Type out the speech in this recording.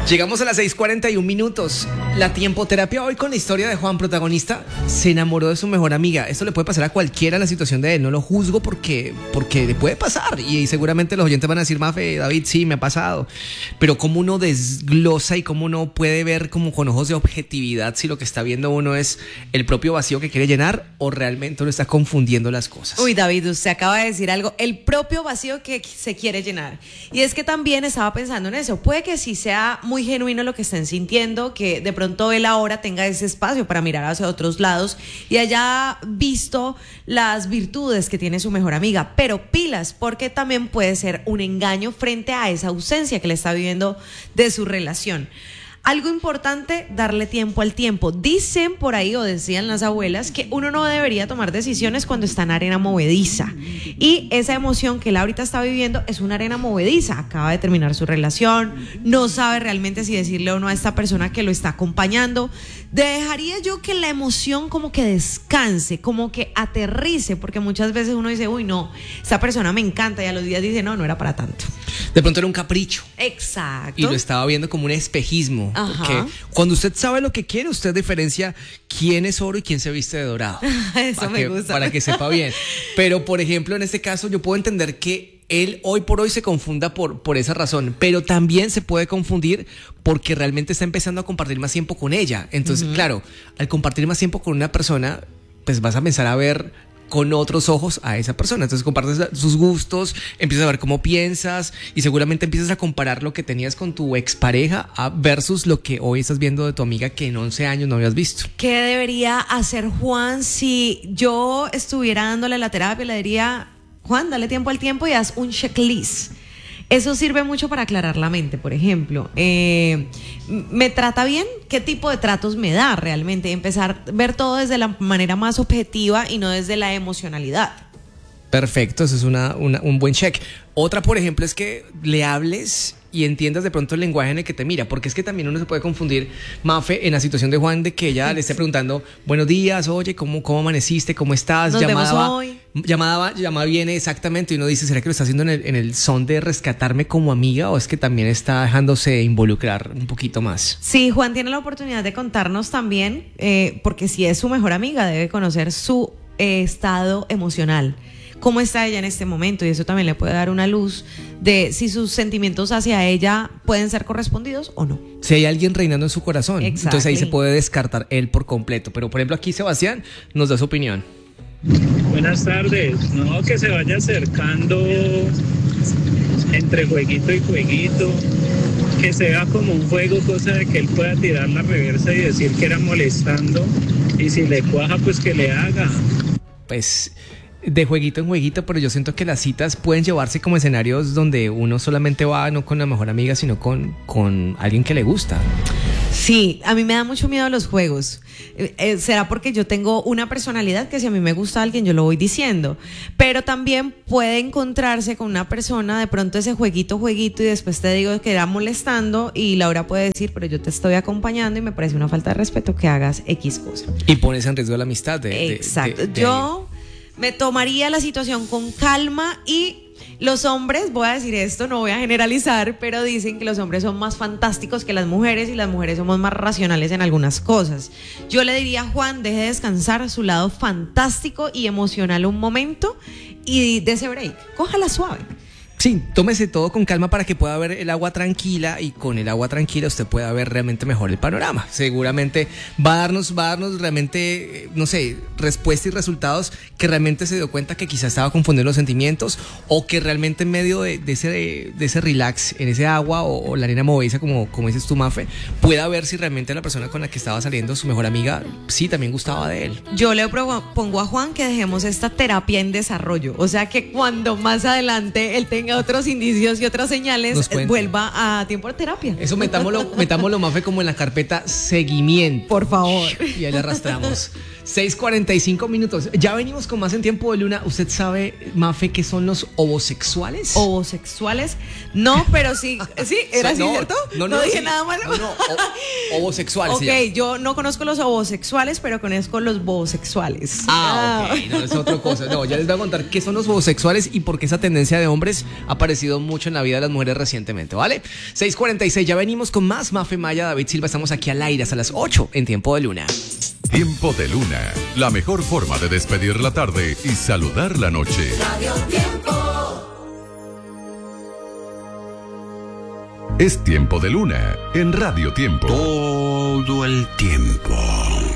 Llegamos a las 6:41. La tiempoterapia hoy con la historia de Juan, protagonista. Se enamoró de su mejor amiga. Esto le puede pasar a cualquiera en la situación de él. No lo juzgo porque le puede pasar. Y seguramente los oyentes van a decir, Mafe, David, sí, me ha pasado. Pero cómo uno desglosa y cómo uno puede ver como con ojos de objetividad si lo que está viendo uno es el propio vacío que quiere llenar o realmente uno está confundiendo las cosas. Uy, David, usted acaba de decir algo. El propio vacío que se quiere llenar. Y es que también estaba pensando en eso. Puede que sí sea muy genuino lo que estén sintiendo, que de pronto él ahora tenga ese espacio para mirar hacia otros lados y haya visto las virtudes que tiene su mejor amiga, pero pilas, porque también puede ser un engaño frente a esa ausencia que le está viviendo de su relación. Algo importante, darle tiempo al tiempo. Dicen por ahí, o decían las abuelas, que uno no debería tomar decisiones cuando está en arena movediza. Y esa emoción que él ahorita está viviendo es una arena movediza. Acaba de terminar su relación, no sabe realmente si decirle o no a esta persona que lo está acompañando. Dejaría yo que la emoción como que descanse, como que aterrice, porque muchas veces uno dice, uy, no, esta persona me encanta, y a los días dice, no era para tanto. De pronto era un capricho. Exacto. Y lo estaba viendo como un espejismo. Ajá. Porque cuando usted sabe lo que quiere, usted diferencia quién es oro y quién se viste de dorado. Eso me gusta. Para que sepa bien. Pero, por ejemplo, en este caso, yo puedo entender que él hoy por hoy se confunda por esa razón, pero también se puede confundir porque realmente está empezando a compartir más tiempo con ella. Entonces, claro, al compartir más tiempo con una persona, pues vas a pensar a ver con otros ojos a esa persona. Entonces compartes sus gustos, empiezas a ver cómo piensas y seguramente empiezas a comparar lo que tenías con tu expareja versus lo que hoy estás viendo de tu amiga que en 11 años no habías visto. ¿Qué debería hacer Juan si yo estuviera dándole la terapia? Le diría, Juan, dale tiempo al tiempo y haz un checklist. Eso sirve mucho para aclarar la mente, por ejemplo. ¿Me trata bien? ¿Qué tipo de tratos me da realmente? Empezar a ver todo desde la manera más objetiva y no desde la emocionalidad. Perfecto, eso es un buen check. Otra, por ejemplo, es que le hables y entiendas de pronto el lenguaje en el que te mira, porque es que también uno se puede confundir, Mafe, en la situación de Juan, de que ella le esté preguntando, buenos días, oye, ¿cómo amaneciste? ¿Cómo estás? Nos vemos hoy. Llamada viene exactamente y uno dice, ¿será que lo está haciendo en el son de rescatarme como amiga o es que también está dejándose involucrar un poquito más? Sí, Juan tiene la oportunidad de contarnos también, porque si es su mejor amiga, debe conocer su estado emocional. Cómo está ella en este momento, y eso también le puede dar una luz de si sus sentimientos hacia ella pueden ser correspondidos o no. Si hay alguien reinando en su corazón. Exacto. Entonces ahí se puede descartar él por completo. Pero por ejemplo aquí Sebastián nos da su opinión. Buenas tardes. No, que se vaya acercando entre jueguito y jueguito, que sea como un juego, cosa de que él pueda tirar la reversa y decir que era molestando, y si le cuaja pues que le haga. Pues de jueguito en jueguito, pero yo siento que las citas pueden llevarse como escenarios donde uno solamente va no con la mejor amiga, sino con alguien que le gusta. Sí, a mí me da mucho miedo los juegos. Será porque yo tengo una personalidad que si a mí me gusta alguien yo lo voy diciendo, pero también puede encontrarse con una persona de pronto ese jueguito y después te digo que era molestando y Laura puede decir, pero yo te estoy acompañando y me parece una falta de respeto que hagas X cosa. Y pones en riesgo la amistad. Exacto. Yo me tomaría la situación con calma y los hombres, voy a decir esto, no voy a generalizar, pero dicen que los hombres son más fantásticos que las mujeres y las mujeres somos más racionales en algunas cosas. Yo le diría a Juan, deje descansar su lado fantástico y emocional un momento y de ese break, cójala suave. Sí, tómese todo con calma para que pueda ver el agua tranquila y con el agua tranquila usted pueda ver realmente mejor el panorama. Seguramente va a darnos realmente, no sé, respuestas y resultados que realmente se dio cuenta que quizás estaba confundiendo los sentimientos o que realmente en medio de ese relax en ese agua o la arena movediza, como dices tú, Mafe, pueda ver si realmente la persona con la que estaba saliendo, su mejor amiga, sí también gustaba de él. Yo le pongo a Juan que dejemos esta terapia en desarrollo, o sea que cuando más adelante él tenga otros indicios y otras señales, vuelva a tiempo de terapia. Eso metámoslo, Mafe, como en la carpeta seguimiento. Por favor. Y ahí le arrastramos. 6:45 minutos. Ya venimos con más en Tiempo de Luna. ¿Usted sabe, Mafe, qué son los ovosexuales? ¿Ovosexuales? No, pero sí. ¿Sí? ¿Era así, cierto? No dije sí. nada malo. Ovosexuales. Ok, yo no conozco los ovosexuales, pero conozco los bosexuales. Ok, no es otra cosa. No, ya les voy a contar qué son los ovosexuales y por qué esa tendencia de hombres ha aparecido mucho en la vida de las mujeres recientemente, ¿vale? 6:46, ya venimos con más. Mafe Maya, David Silva, estamos aquí al aire hasta las 8 en Tiempo de Luna. Tiempo de Luna, la mejor forma de despedir la tarde y saludar la noche. Radio Tiempo. Es Tiempo de Luna en Radio Tiempo. Todo el tiempo.